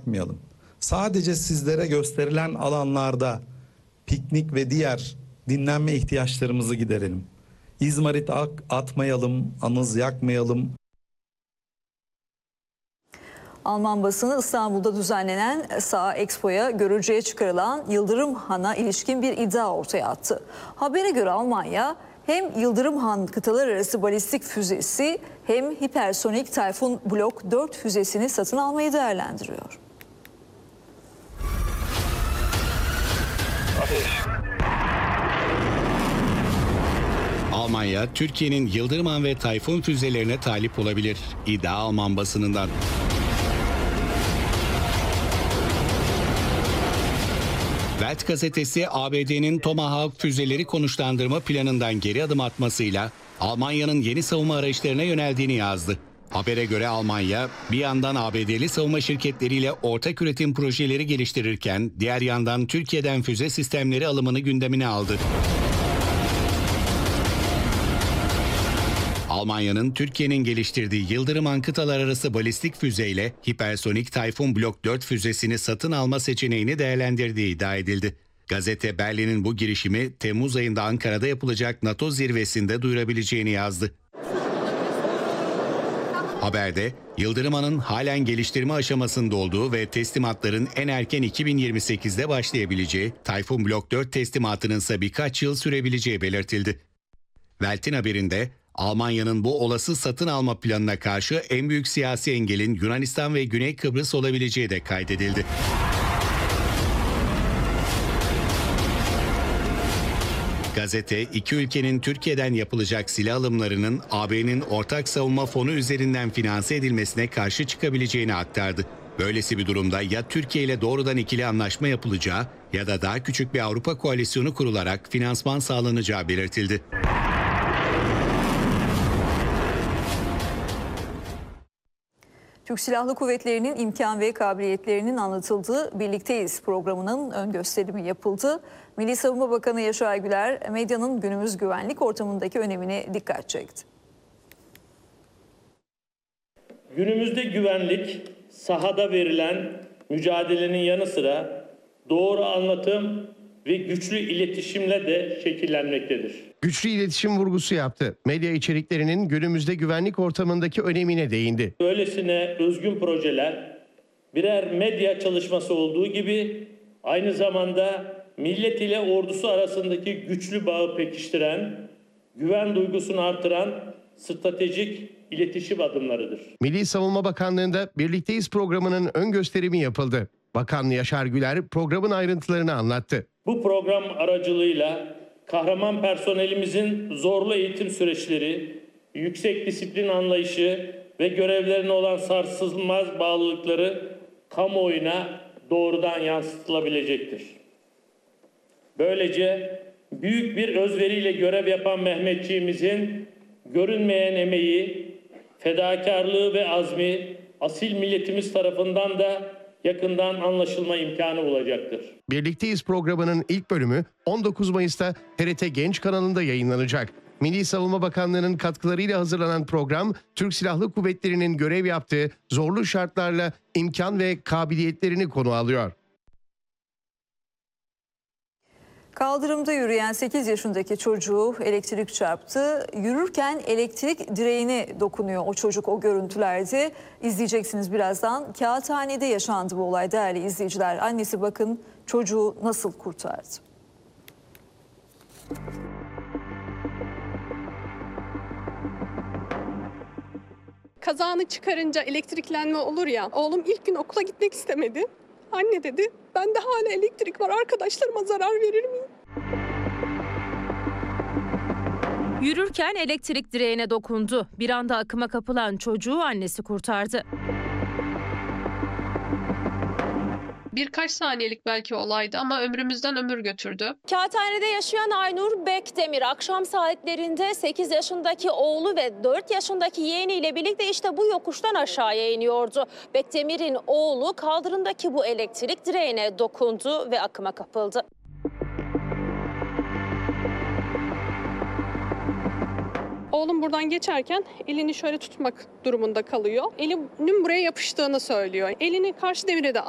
bırakmayalım. Sadece sizlere gösterilen alanlarda piknik ve diğer dinlenme ihtiyaçlarımızı giderelim. İzmarit atmayalım, anız yakmayalım. Alman basını İstanbul'da düzenlenen Sağ Expo'ya görücüye çıkarılan Yıldırım Han'a ilişkin bir iddia ortaya attı. Habere göre Almanya hem Yıldırım Han kıtalar arası balistik füzesi hem hipersonik Tayfun Blok 4 füzesini satın almayı değerlendiriyor. Almanya, Türkiye'nin Yıldırım Han ve Tayfun füzelerine talip olabilir. İddia Alman basınından. Welt gazetesi ABD'nin Tomahawk füzeleri konuşlandırma planından geri adım atmasıyla Almanya'nın yeni savunma araçlarına yöneldiğini yazdı. Habere göre Almanya bir yandan ABD'li savunma şirketleriyle ortak üretim projeleri geliştirirken diğer yandan Türkiye'den füze sistemleri alımını gündemine aldı. Almanya'nın Türkiye'nin geliştirdiği Yıldırım Han kıtalar arası balistik füzeyle hipersonik Tayfun Blok 4 füzesini satın alma seçeneğini değerlendirdiği iddia edildi. Gazete Berlin'in bu girişimi Temmuz ayında Ankara'da yapılacak NATO zirvesinde duyurabileceğini yazdı. Haberde Yıldırım Han'ın halen geliştirme aşamasında olduğu ve teslimatların en erken 2028'de başlayabileceği, Tayfun Blok 4 teslimatının ise birkaç yıl sürebileceği belirtildi. Welt'in haberinde Almanya'nın bu olası satın alma planına karşı en büyük siyasi engelin Yunanistan ve Güney Kıbrıs olabileceği de kaydedildi. Gazete, iki ülkenin Türkiye'den yapılacak silah alımlarının AB'nin ortak savunma fonu üzerinden finanse edilmesine karşı çıkabileceğini aktardı. Böylesi bir durumda ya Türkiye ile doğrudan ikili anlaşma yapılacağı ya da daha küçük bir Avrupa koalisyonu kurularak finansman sağlanacağı belirtildi. Türk Silahlı Kuvvetleri'nin imkan ve kabiliyetlerinin anlatıldığı Birlikteyiz programının ön gösterimi yapıldı. Milli Savunma Bakanı Yaşar Güler, medyanın günümüz güvenlik ortamındaki önemine dikkat çekti. Günümüzde güvenlik, sahada verilen mücadelenin yanı sıra doğru anlatım ve güçlü iletişimle de şekillenmektedir. Güçlü iletişim vurgusu yaptı. Medya içeriklerinin günümüzde güvenlik ortamındaki önemine değindi. Böylesine özgün projeler birer medya çalışması olduğu gibi aynı zamanda millet ile ordusu arasındaki güçlü bağı pekiştiren, güven duygusunu artıran stratejik iletişim adımlarıdır. Milli Savunma Bakanlığı'nda Birlikteyiz programının ön gösterimi yapıldı. Bakan Yaşar Güler programın ayrıntılarını anlattı. Bu program aracılığıyla kahraman personelimizin zorlu eğitim süreçleri, yüksek disiplin anlayışı ve görevlerine olan sarsılmaz bağlılıkları kamuoyuna doğrudan yansıtılabilecektir. Böylece büyük bir özveriyle görev yapan Mehmetçiğimizin görünmeyen emeği, fedakarlığı ve azmi asil milletimiz tarafından da yakından anlaşılma imkanı bulacaktır. Birlikteyiz programının ilk bölümü 19 Mayıs'ta TRT Genç kanalında yayınlanacak. Milli Savunma Bakanlığı'nın katkılarıyla hazırlanan program, Türk Silahlı Kuvvetleri'nin görev yaptığı zorlu şartlarla imkan ve kabiliyetlerini konu alıyor. Kaldırımda yürüyen 8 yaşındaki çocuğu elektrik çarptı. Yürürken elektrik direğine dokunuyor o çocuk o görüntülerde. İzleyeceksiniz birazdan. Kağıthane'de yaşandı bu olay değerli izleyiciler. Annesi bakın çocuğu nasıl kurtardı. Kazağını çıkarınca elektriklenme olur ya. Oğlum ilk gün okula gitmek istemedi. Anne dedi, bende hala elektrik var, arkadaşlarıma zarar verir miyim? Yürürken elektrik direğine dokundu. Bir anda akıma kapılan çocuğu annesi kurtardı. Birkaç saniyelik belki olaydı ama ömrümüzden ömür götürdü. Kağıthane'de yaşayan Aynur Bekdemir akşam saatlerinde 8 yaşındaki oğlu ve 4 yaşındaki yeğeniyle birlikte işte bu yokuştan aşağıya iniyordu. Bekdemir'in oğlu kaldırımdaki bu elektrik direğine dokundu ve akıma kapıldı. Oğlum buradan geçerken elini şöyle tutmak durumunda kalıyor. Elinin buraya yapıştığını söylüyor. Elini karşı demire de